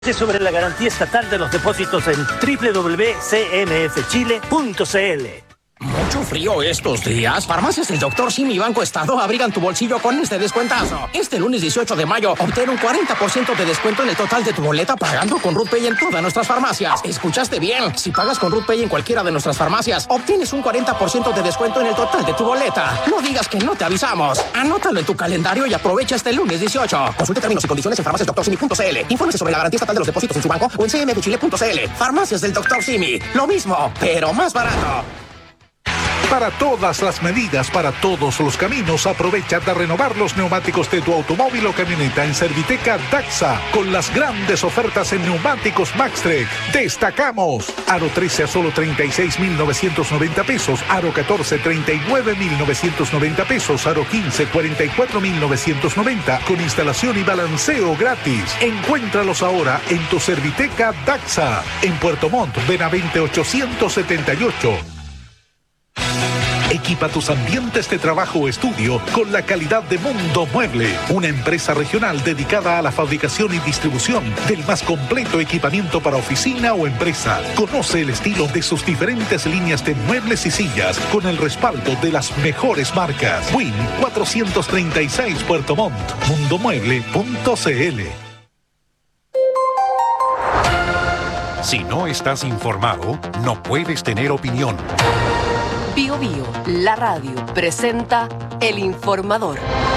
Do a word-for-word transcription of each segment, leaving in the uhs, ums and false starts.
Sobre la garantía estatal de los depósitos en doble u doble u doble u punto c m f chile punto c l. Mucho frío estos días. Farmacias del doctor Simi y Banco Estado abrigan tu bolsillo con este descuentazo. Este lunes dieciocho de mayo, obtén un cuarenta por ciento de descuento en el total de tu boleta pagando con RuthPay en todas nuestras farmacias. ¿Escuchaste bien? Si pagas con RuthPay en cualquiera de nuestras farmacias, obtienes un cuarenta por ciento de descuento en el total de tu boleta. No digas que no te avisamos. Anótalo en tu calendario y aprovecha este lunes dieciocho. Consulte términos y condiciones en farmacias doctor simi punto c l. Infórmese sobre la garantía estatal de los depósitos en su banco o en c m f chile punto c l. Farmacias del doctor Simi. Lo mismo, pero más barato. Para todas las medidas, para todos los caminos, aprovecha de renovar los neumáticos de tu automóvil o camioneta en Serviteca Daxa, con las grandes ofertas en neumáticos Maxtrek. Destacamos: Aro trece a solo treinta y seis mil novecientos noventa pesos, Aro catorce treinta y nueve mil novecientos noventa pesos, Aro quince cuarenta y cuatro mil novecientos noventa, con instalación y balanceo gratis. Encuéntralos ahora en tu Serviteca Daxa, en Puerto Montt, Benavente ochocientos setenta y ocho. Equipa tus ambientes de trabajo o estudio con la calidad de Mundo Mueble, una empresa regional dedicada a la fabricación y distribución del más completo equipamiento para oficina o empresa. Conoce el estilo de sus diferentes líneas de muebles y sillas con el respaldo de las mejores marcas. Win cuatrocientos treinta y seis Puerto Montt, mundo mueble punto c l. Si no estás informado, no puedes tener opinión. Bio Bio, la radio, presenta El Informador.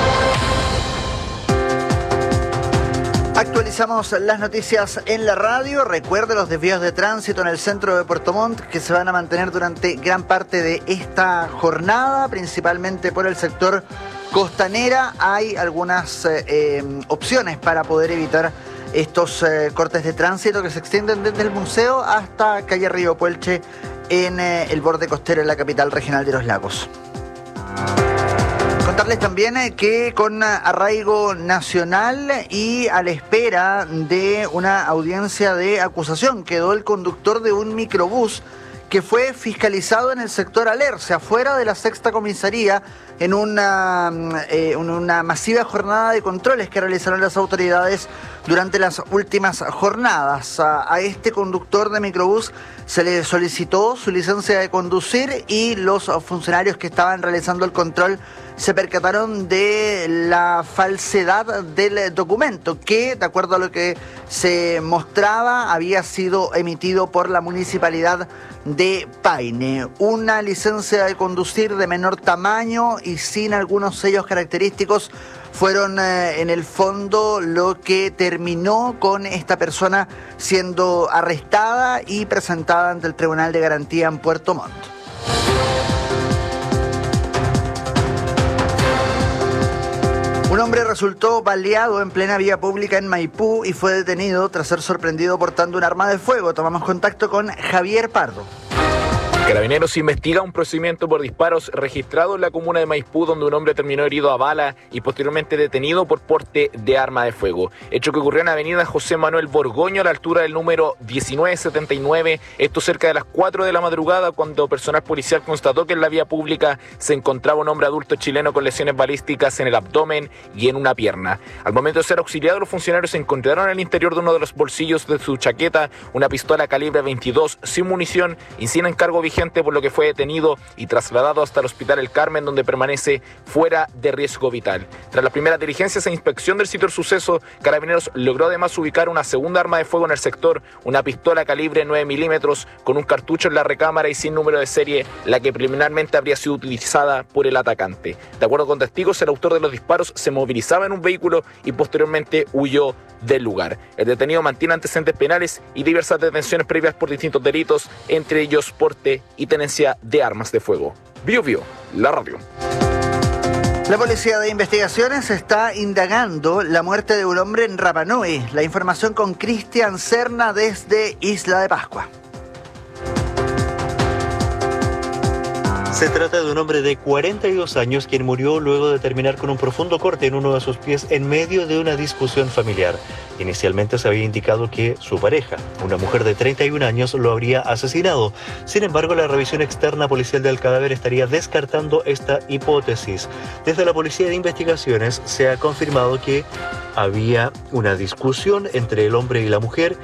Actualizamos las noticias en la radio. Recuerde los desvíos de tránsito en el centro de Puerto Montt que se van a mantener durante gran parte de esta jornada, principalmente por el sector costanera. Hay algunas eh, eh, opciones para poder evitar estos eh, cortes de tránsito que se extienden desde el museo hasta calle Río Puelche, en eh, el borde costero de la capital regional de Los Lagos. Contarles también eh, que con arraigo nacional y a la espera de una audiencia de acusación quedó el conductor de un microbús que fue fiscalizado en el sector Alerce, afuera de la sexta comisaría, en una, eh, en una masiva jornada de controles que realizaron las autoridades durante las últimas jornadas. A, a este conductor de microbús se le solicitó su licencia de conducir y los funcionarios que estaban realizando el control se percataron de la falsedad del documento que, de acuerdo a lo que se mostraba, había sido emitido por la municipalidad de Paine. Una licencia de conducir de menor tamaño y sin algunos sellos característicos fueron eh, en el fondo lo que terminó con esta persona siendo arrestada y presentada ante el Tribunal de Garantía en Puerto Montt. Un hombre resultó baleado en plena vía pública en Maipú y fue detenido tras ser sorprendido portando un arma de fuego. Tomamos contacto con Javier Pardo. Carabineros investiga un procedimiento por disparos registrado en la comuna de Maipú, donde un hombre terminó herido a bala y posteriormente detenido por porte de arma de fuego. Hecho que ocurrió en avenida José Manuel Borgoño, a la altura del número diecinueve setenta y nueve, esto cerca de las cuatro de la madrugada, cuando personal policial constató que en la vía pública se encontraba un hombre adulto chileno con lesiones balísticas en el abdomen y en una pierna. Al momento de ser auxiliados, los funcionarios encontraron en el interior de uno de los bolsillos de su chaqueta una pistola calibre veintidós sin munición y sin encargo vigente, por lo que fue detenido y trasladado hasta el Hospital El Carmen, donde permanece fuera de riesgo vital. Tras las primeras diligencias e inspección del sitio del suceso, Carabineros logró además ubicar una segunda arma de fuego en el sector, una pistola calibre nueve milímetros con un cartucho en la recámara y sin número de serie, la que preliminarmente habría sido utilizada por el atacante. De acuerdo con testigos, el autor de los disparos se movilizaba en un vehículo y posteriormente huyó del lugar. El detenido mantiene antecedentes penales y diversas detenciones previas por distintos delitos, entre ellos porte y tenencia de armas de fuego. Bio Bio, la radio. La Policía de Investigaciones está indagando la muerte de un hombre en Rapa Nui. La información con Cristian Serna desde Isla de Pascua. Se trata de un hombre de cuarenta y dos años quien murió luego de terminar con un profundo corte en uno de sus pies en medio de una discusión familiar. Inicialmente se había indicado que su pareja, una mujer de treinta y un años, lo habría asesinado. Sin embargo, la revisión externa policial del cadáver estaría descartando esta hipótesis. Desde la Policía de Investigaciones se ha confirmado que había una discusión entre el hombre y la mujer